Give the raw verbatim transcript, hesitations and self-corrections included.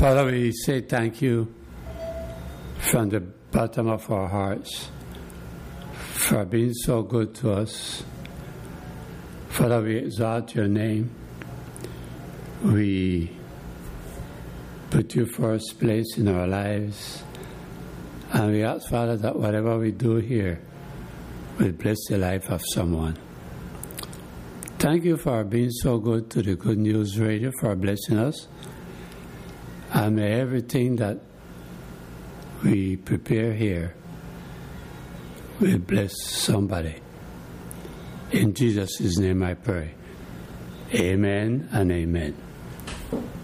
Father, we say thank you from the bottom of our hearts for being so good to us. Father, we exalt your name. We put you first place in our lives. And we ask, Father, that whatever we do here will bless the life of someone. Thank you for being so good to the Good News Radio, for blessing us. And may everything that we prepare here will bless somebody. In Jesus' name I pray. Amen and amen.